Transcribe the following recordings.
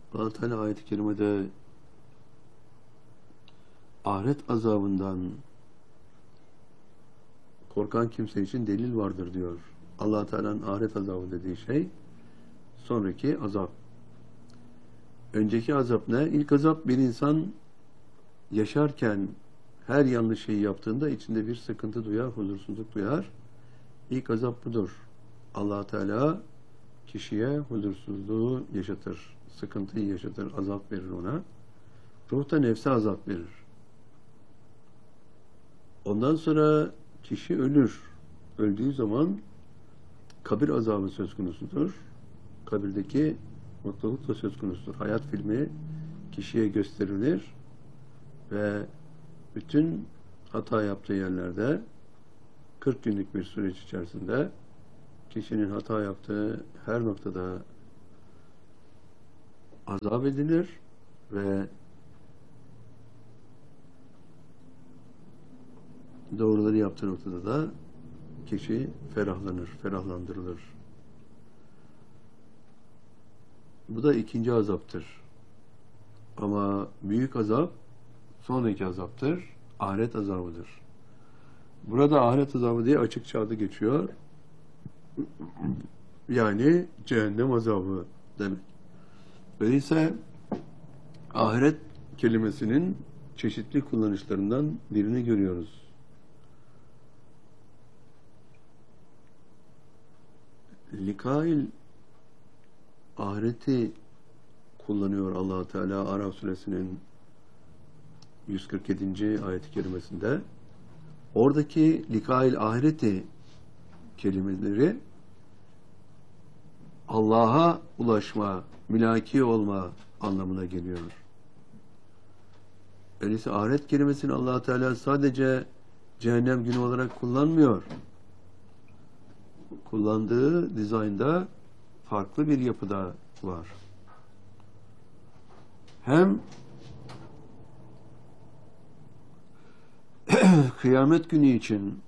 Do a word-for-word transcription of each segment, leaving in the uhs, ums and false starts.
Allah Teala ayet-i kerimede ahiret azabından korkan kimse için delil vardır diyor. Allah Teala'nın ahiret azabı dediği şey sonraki azap. Önceki azap ne? İlk azap bir insan yaşarken her yanlış şeyi yaptığında içinde bir sıkıntı duyar, huzursuzluk duyar. İlk azap budur. Allah Teala kişiye huzursuzluğu yaşatır, sıkıntıyı yaşatır, azap verir ona. Ruh da nefse azap verir. Ondan sonra kişi ölür. Öldüğü zaman kabir azabı söz konusudur. Kabirdeki mutluluk da söz konusudur. Hayat filmi kişiye gösterilir ve bütün hata yaptığı yerlerde kırk günlük bir süreç içerisinde kişinin hata yaptığı her noktada azap edilir ve doğruları yaptığı noktada da kişi ferahlanır, ferahlandırılır. Bu da ikinci azaptır. Ama büyük azap sonraki azaptır. Ahiret azabıdır. Burada ahiret azabı diye açıkça adı geçiyor. Yani cehennem azabı demek. Öyleyse ahiret kelimesinin çeşitli kullanışlarından birini görüyoruz. Likail ahireti kullanıyor Allah Teala Araf suresinin yüz kırk yedinci ayet-i kerimesinde. Oradaki likail ahireti kelimeleri Allah'a ulaşma, mülaki olma anlamına geliyor. Öyleyse ahiret kelimesini Allah Teala sadece cehennem günü olarak kullanmıyor. Kullandığı dizaynda farklı bir yapıda var. Hem kıyamet günü için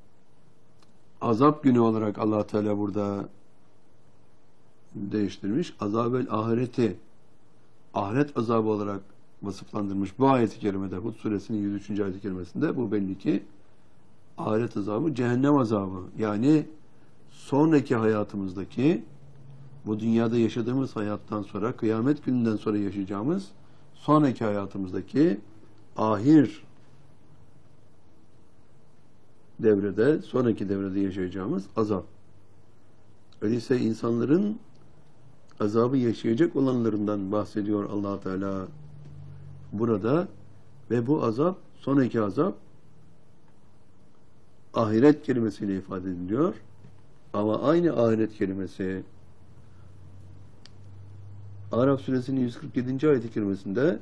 azap günü olarak Allah Teala burada değiştirmiş. Azab-ül ahireti ahiret azabı olarak vasıflandırmış. Bu ayet-i kerimede Hud suresinin yüz üçüncü ayet-i kerimesinde bu belli ki ahiret azabı cehennem azabı. Yani sonraki hayatımızdaki bu dünyada yaşadığımız hayattan sonra kıyamet gününden sonra yaşayacağımız sonraki hayatımızdaki ahir devrede, sonraki devrede yaşayacağımız azap. Öyleyse insanların azabı yaşayacak olanlarından bahsediyor Allah Teala burada ve bu azap, sonraki azap ahiret kelimesiyle ifade ediliyor. Ama aynı ahiret kelimesi Araf suresinin yüz kırk yedinci ayet-i kerimesinde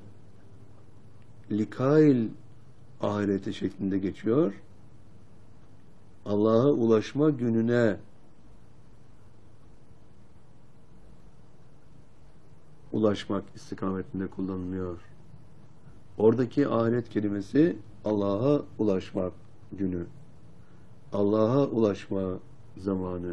likail ahireti şeklinde geçiyor. Allah'a ulaşma gününe ulaşmak istikametinde kullanılıyor. Oradaki ahiret kelimesi Allah'a ulaşmak günü. Allah'a ulaşma zamanı.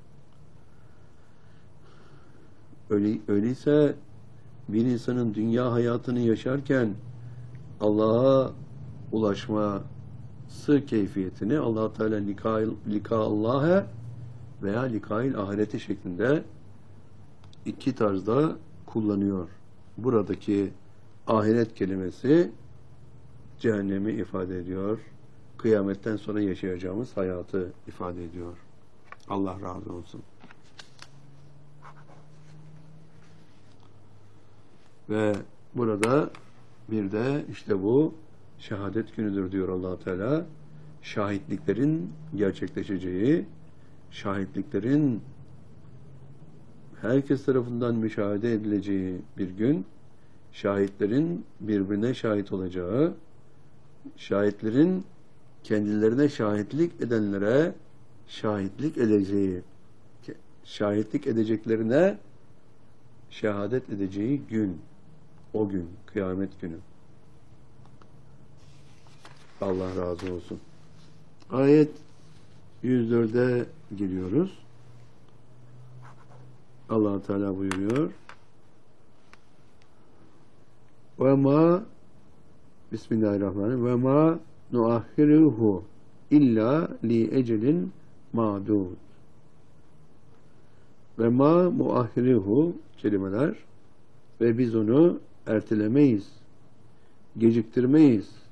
Öyle, öyleyse bir insanın dünya hayatını yaşarken Allah'a ulaşması keyfiyetini Allah Teala lika, lika Allah'a veya likail ahireti şeklinde iki tarzda kullanıyor. Buradaki ahiret kelimesi cehennemi ifade ediyor. Kıyametten sonra yaşayacağımız hayatı ifade ediyor. Allah razı olsun. Ve burada bir de işte bu şehadet günüdür diyor Allah Teala. Şahitliklerin gerçekleşeceği, şahitliklerin herkes tarafından müşahede edileceği bir gün, şahitlerin birbirine şahit olacağı, şahitlerin kendilerine şahitlik edenlere şahitlik edeceği, şahitlik edeceklerine şehadet edeceği gün, o gün, kıyamet günü. Allah razı olsun. Ayet yüz dörde geliyoruz. Allah Teala buyuruyor. ve ma Bismillahirrahmanirrahim ve ma nuahhiruhu illa li ecelin ma'dud. Ve ma muahhiruhu kelimeler ve biz onu ertelemeyiz, geciktirmeyiz.